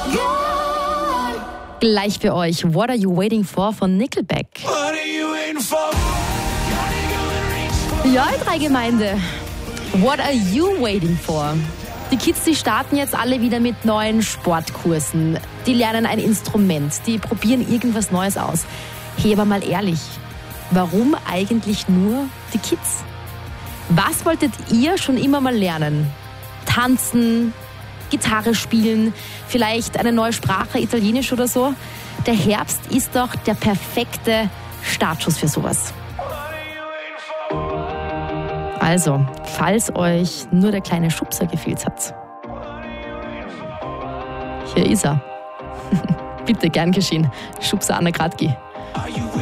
Gleich für euch What Are You Waiting For von Nickelback. Ja, drei Gemeinde. What are you waiting for? Die Kids, die starten jetzt alle wieder mit neuen Sportkursen. Die lernen ein Instrument, die probieren irgendwas Neues aus. Hey, aber mal ehrlich, warum eigentlich nur die Kids? Was wolltet ihr schon immer mal lernen? Tanzen, Gitarre spielen, vielleicht eine neue Sprache, Italienisch oder so? Der Herbst ist doch der perfekte Startschuss für sowas. Also, falls euch nur der kleine Schubser gefehlt hat, hier ist er. Bitte, gern geschehen. Schubser Anna Kratki.